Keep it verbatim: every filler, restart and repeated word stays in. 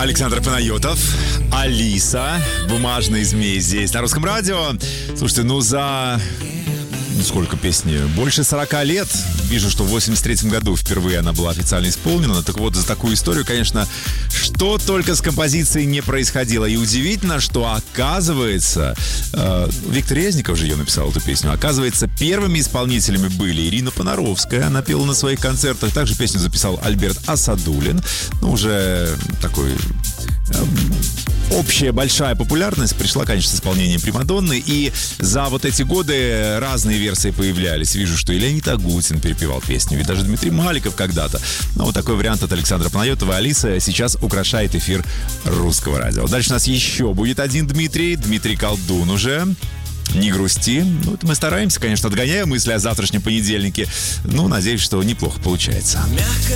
Александр Панайотов, Алиса, «Бумажный змей» здесь, на Русском радио. Слушайте, ну за... Ну, сколько песни? Больше сорока лет. Вижу, что в восемьдесят третьем году впервые она была официально исполнена. Так вот, за такую историю, конечно, что только с композицией не происходило. И удивительно, что оказывается... Э, Виктор Резников же ее написал, эту песню. Оказывается, первыми исполнителями были Ирина Понаровская. Она пела на своих концертах. Также песню записал Альберт Асадулин. Ну, уже такой... Э, Общая большая популярность пришла, конечно, с исполнением Примадонны. И за вот эти годы разные версии появлялись. Вижу, что и Леонид Агутин перепевал песню, и даже Дмитрий Маликов когда-то. Но вот такой вариант от Александра Панайотова. Алиса сейчас украшает эфир Русского радио. Дальше у нас еще будет один Дмитрий. Дмитрий Колдун уже. Не грусти. Ну, это мы стараемся, конечно, отгоняем мысли о завтрашнем понедельнике. Ну, надеюсь, что неплохо получается.